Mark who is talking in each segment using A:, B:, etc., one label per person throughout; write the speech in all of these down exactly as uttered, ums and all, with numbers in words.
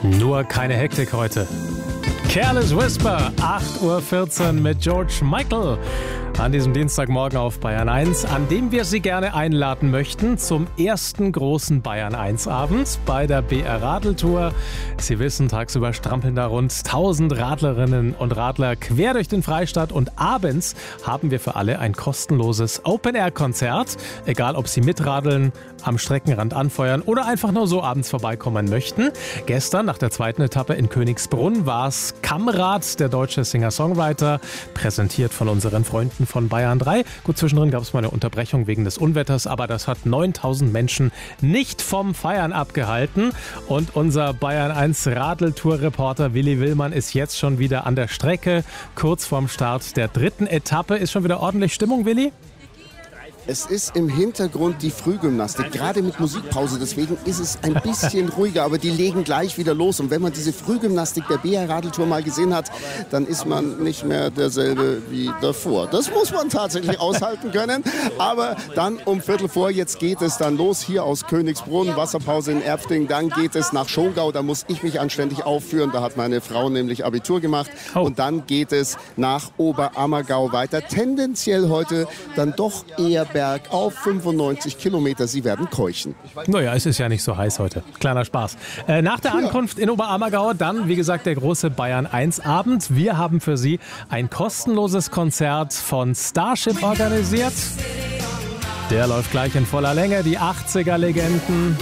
A: Nur keine Hektik heute. Careless Whisper, acht Uhr vierzehn mit George Michael. An diesem Dienstagmorgen auf Bayern eins, an dem wir Sie gerne einladen möchten zum ersten großen Bayern eins Abend bei der B R Radeltour. Sie wissen, tagsüber strampeln da rund tausend Radlerinnen und Radler quer durch den Freistaat und abends haben wir für alle ein kostenloses Open-Air-Konzert. Egal, ob Sie mitradeln, am Streckenrand anfeuern oder einfach nur so abends vorbeikommen möchten. Gestern, nach der zweiten Etappe in Königsbrunn, war es Kamrad, der deutsche Singer-Songwriter, präsentiert von unseren Freunden von Bayern drei. Gut, zwischendrin gab es mal eine Unterbrechung wegen des Unwetters, aber das hat neuntausend Menschen nicht vom Feiern abgehalten. Und unser Bayern eins Radeltour-Reporter Willi Willmann ist jetzt schon wieder an der Strecke. Kurz vorm Start der dritten Etappe. Ist schon wieder ordentlich Stimmung, Willi?
B: Es ist im Hintergrund die Frühgymnastik, gerade mit Musikpause, deswegen ist es ein bisschen ruhiger, aber die legen gleich wieder los. Und wenn man diese Frühgymnastik der B R Radeltour mal gesehen hat, dann ist man nicht mehr derselbe wie davor. Das muss man tatsächlich aushalten können, aber dann um Viertel vor, jetzt geht es dann los, hier aus Königsbrunn, Wasserpause in Erfting, dann geht es nach Schongau, da muss ich mich anständig aufführen, da hat meine Frau nämlich Abitur gemacht und dann geht es nach Oberammergau weiter, tendenziell heute dann doch eher bergauf, fünfundneunzig Kilometer, Sie werden keuchen.
A: Naja, es ist ja nicht so heiß heute. Kleiner Spaß. Äh, nach der Ankunft in Oberammergau dann, wie gesagt, der große Bayern eins Abend. Wir haben für Sie ein kostenloses Konzert von Starship organisiert. Der läuft gleich in voller Länge, die achtziger-Legenden.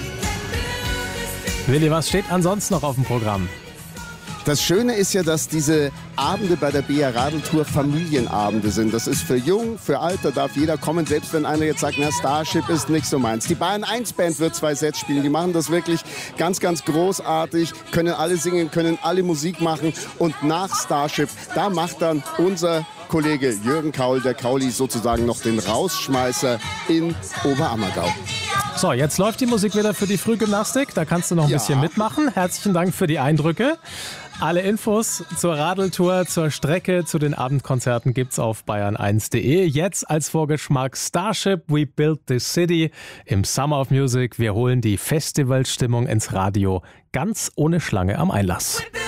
A: Willi, was steht ansonsten noch auf dem Programm?
B: Das Schöne ist ja, dass diese Abende bei der B R Radeltour Familienabende sind. Das ist für jung, für alt, da darf jeder kommen, selbst wenn einer jetzt sagt, na, Starship ist nicht so meins. Die Bayern eins Band wird zwei Sets spielen, die machen das wirklich ganz, ganz großartig, können alle singen, können alle Musik machen und nach Starship, da macht dann unser Kollege Jürgen Kaul, der Kauli, sozusagen noch den Rausschmeißer in Oberammergau.
A: So, jetzt läuft die Musik wieder für die Frühgymnastik. Da kannst du noch ein ja. bisschen mitmachen. Herzlichen Dank für die Eindrücke. Alle Infos zur Radeltour, zur Strecke, zu den Abendkonzerten gibt's auf bayern eins punkt de. Jetzt als Vorgeschmack Starship, We Built This City im Summer of Music. Wir holen die Festivalstimmung ins Radio, ganz ohne Schlange am Einlass.